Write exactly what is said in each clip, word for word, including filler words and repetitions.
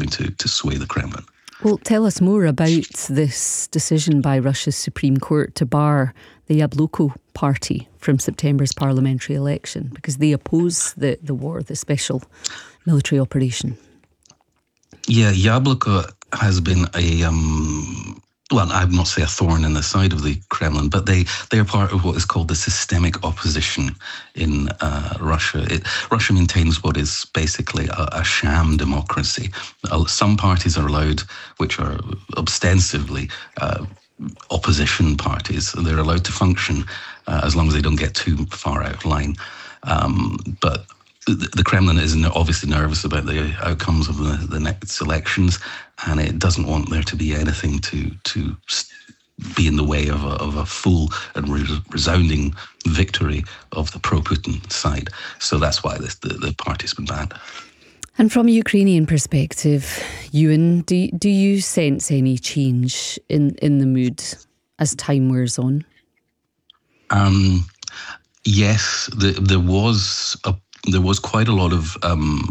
going to, to sway the Kremlin. Well, tell us more about this decision by Russia's Supreme Court to bar the Yabloko party from September's parliamentary election, because they oppose the, the war, the special military operation. Yeah, Yabloko has been a, um, well, I would not say a thorn in the side of the Kremlin, but they, they are part of what is called the systemic opposition in uh, Russia. It, Russia maintains what is basically a, a sham democracy. Uh, some parties are allowed, which are ostensibly uh, opposition parties. They're allowed to function uh, as long as they don't get too far out of line. Um, but the, the Kremlin is obviously nervous about the outcomes of the, the next elections, and it doesn't want there to be anything to to be in the way of a, of a full and re- resounding victory of the pro-Putin side. So that's why this, the, the party's been banned. And from a Ukrainian perspective, Ewan, do, do you sense any change in, in the mood as time wears on? Um, yes, the, there was a, there was quite a lot of, um,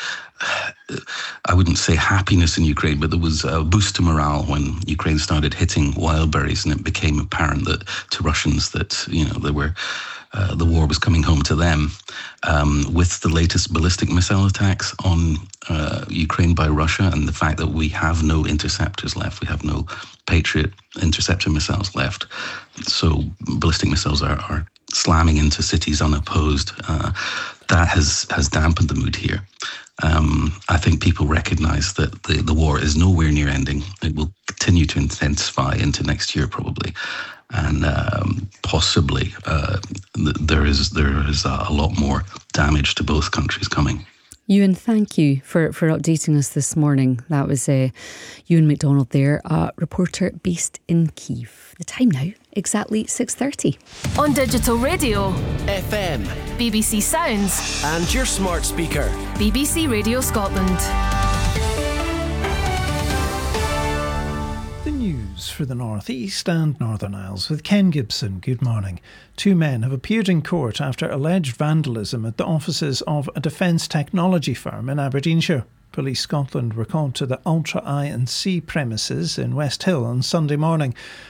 I wouldn't say happiness in Ukraine, but there was a boost to morale when Ukraine started hitting wildberries, and it became apparent that to Russians that, you know, there were Uh, the war was coming home to them. Um, with the latest ballistic missile attacks on uh, Ukraine by Russia, and the fact that we have no interceptors left, we have no Patriot interceptor missiles left. So ballistic missiles are, are slamming into cities unopposed. Uh, that has, has dampened the mood here. Um, I think people recognise that the, the war is nowhere near ending. It will continue to intensify into next year probably. And um, possibly uh, th- there is there is a lot more damage to both countries coming. Ewan, thank you for, for updating us this morning. That was uh, Ewan McDonald there, a reporter based in Kyiv. The time now, exactly six thirty. On digital radio, F M, B B C Sounds, and your smart speaker, B B C Radio Scotland. News for the North East and Northern Isles with Ken Gibson. Good morning. Two men have appeared in court after alleged vandalism at the offices of a defence technology firm in Aberdeenshire. Police Scotland were called to the Ultra I and C premises in West Hill on Sunday morning